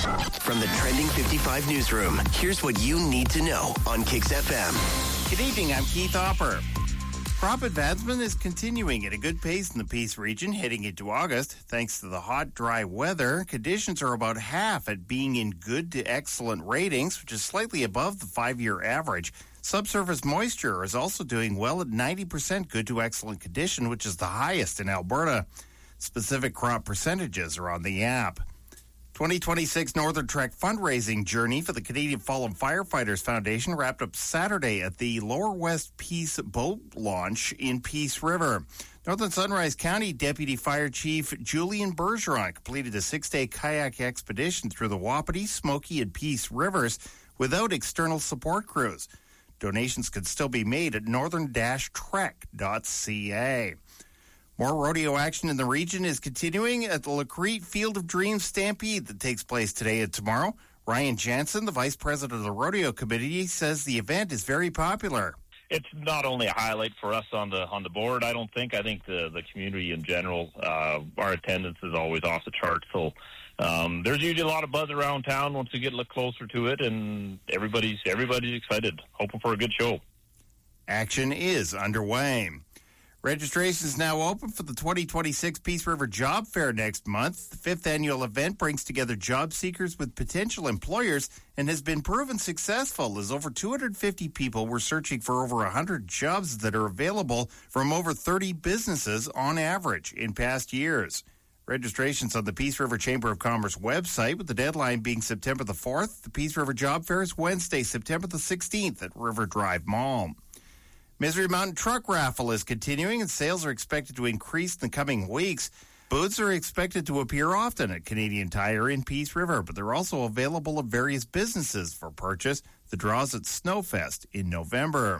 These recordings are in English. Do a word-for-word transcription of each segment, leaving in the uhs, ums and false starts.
From the Trending fifty-five newsroom, here's what you need to know on Kix F M. Good evening, I'm Keith Hopper. Crop advancement is continuing at a good pace in the Peace region heading into August. Thanks to the hot, dry weather, conditions are about half at being in good to excellent ratings, which is slightly above the five-year average. Subsurface moisture is also doing well at ninety percent good to excellent condition, which is the highest in Alberta. Specific crop percentages are on the app. twenty twenty-six Northern Trek fundraising journey for the Canadian Fallen Firefighters Foundation wrapped up Saturday at the Lower West Peace boat launch in Peace River. Northern Sunrise County Deputy Fire Chief Julian Bergeron completed a six-day kayak expedition through the Wapiti, Smoky, and Peace Rivers without external support crews. Donations can still be made at northern trek dot c a. More rodeo action in the region is continuing at the Lacrete Field of Dreams Stampede that takes place today and tomorrow. Ryan Jansen, the vice president of the rodeo committee, says the event is very popular. It's not only a highlight for us on the on the board, I don't think. I think the, the community in general, uh, our attendance is always off the charts. So um, there's usually a lot of buzz around town once we get a little closer to it, and everybody's everybody's excited, hoping for a good show. Action is underway. Registration is now open for the twenty twenty-six Peace River Job Fair next month. The fifth annual event brings together job seekers with potential employers and has been proven successful as over two hundred fifty people were searching for over one hundred jobs that are available from over thirty businesses on average in past years. Registration's on the Peace River Chamber of Commerce website, with the deadline being September the fourth. The Peace River Job Fair is Wednesday, September the sixteenth at River Drive Mall. Misery Mountain Truck Raffle is continuing, and sales are expected to increase in the coming weeks. Booths are expected to appear often at Canadian Tire in Peace River, but they're also available at various businesses for purchase. The draw's at Snowfest in November.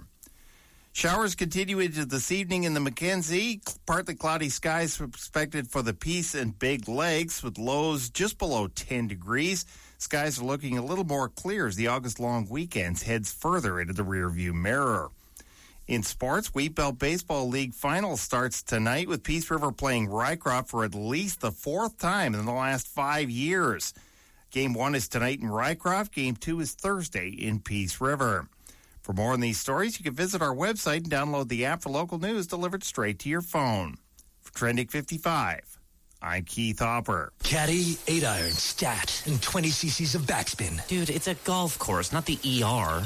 Showers continue into this evening in the Mackenzie. Partly cloudy skies expected for the Peace and Big Lakes, with lows just below ten degrees. Skies are looking a little more clear as the August long weekend heads further into the rearview mirror. In sports, Wheat Belt Baseball League Final starts tonight, with Peace River playing Rycroft for at least the fourth time in the last five years. Game one is tonight in Rycroft. Game two is Thursday in Peace River. For more on these stories, you can visit our website and download the app for local news delivered straight to your phone. For Trending fifty-five, I'm Keith Hopper. Caddy, eight iron, stat, and twenty cc's of backspin. Dude, it's a golf course, not the E R.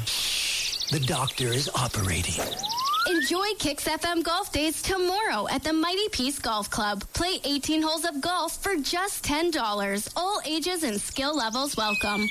The doctor is operating. Enjoy Kix F M Golf Days tomorrow at the Mighty Peace Golf Club. Play eighteen holes of golf for just ten dollars. All ages and skill levels welcome.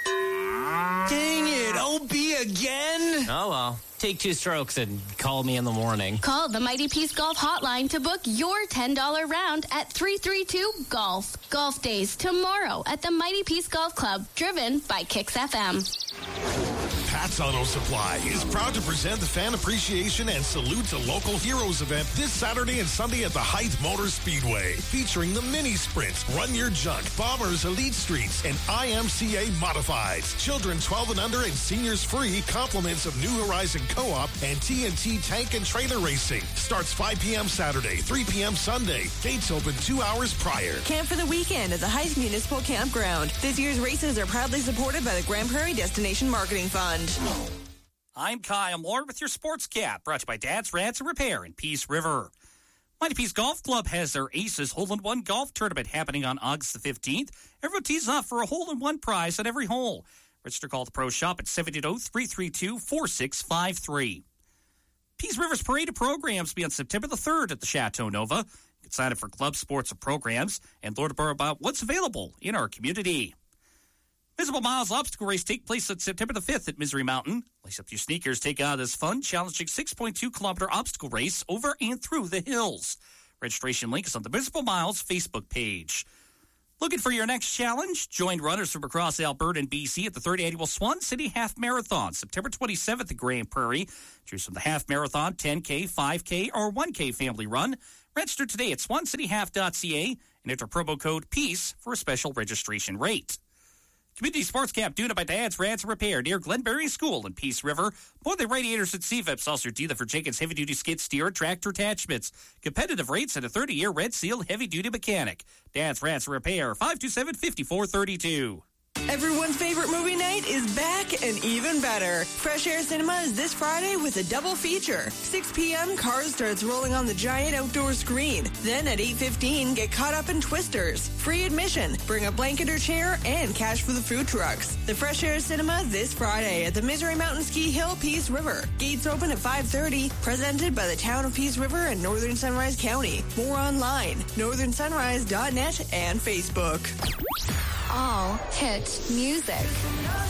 Dang it, O B again? Oh, well. Take two strokes and call me in the morning. Call the Mighty Peace Golf Hotline to book your ten dollars round at three three two golf. Golf Days tomorrow at the Mighty Peace Golf Club, driven by Kix F M. Pat's Auto Supply is proud to present the Fan Appreciation and Salute to Local Heroes event this Saturday and Sunday at the Heights Motor Speedway, featuring the Mini Sprints, Run Your Junk, Bombers Elite Streets, and I M C A Modifieds. Children twelve and under and seniors free, compliments of New Horizon Co-op and T N T Tank and Trailer Racing. Starts five p.m. Saturday, three p.m. Sunday. Gates open two hours prior. Camp for the weekend at the Heights Municipal Campground. This year's races are proudly supported by the Grand Prairie Destination Marketing Fund. I'm Kyle Moore with your Sports Cap, brought to you by Dad's Ranch and Repair in Peace River. Mighty Peace Golf Club has their Aces Hole-in-One Golf Tournament happening on August the fifteenth. Everyone tees off for a hole-in-one prize at every hole. Register call the Pro Shop at seven eight zero, three three two, four six five three. Peace River's Parade of Programs will be on September the third at the Chateau Nova. You can sign up for club sports and programs and learn more about what's available in our community. Visible Miles Obstacle Race take place on September the fifth at Misery Mountain. Lace up your sneakers, take out this fun, challenging six point two kilometer obstacle race over and through the hills. Registration link is on the Visible Miles Facebook page. Looking for your next challenge? Join runners from across Alberta and B C at the third Annual Swan City Half Marathon, September twenty-seventh at Grand Prairie. Choose from the Half Marathon, ten K, five K, or one K family run. Register today at swan city half dot c a and enter promo code PEACE for a special registration rate. Community Sports Camp doing it by Dad's Ranch and Repair near Glenberry School in Peace River. More than radiators and C V I Ps. Also your dealer for Jenkins Heavy Duty Skid Steer tractor attachments. Competitive rates and a thirty-year Red Seal Heavy Duty Mechanic. Dad's Ranch and Repair, five two seven, five four three two. Everyone's favorite movie night is back and even better. Fresh Air Cinema is this Friday with a double feature. six p.m., Cars starts rolling on the giant outdoor screen. Then at eight fifteen, get caught up in Twisters. Free admission. Bring a blanket or chair and cash for the food trucks. The Fresh Air Cinema this Friday at the Misery Mountain Ski Hill, Peace River. Gates open at five thirty. Presented by the Town of Peace River and Northern Sunrise County. More online. northern sunrise dot net and Facebook. All hit music.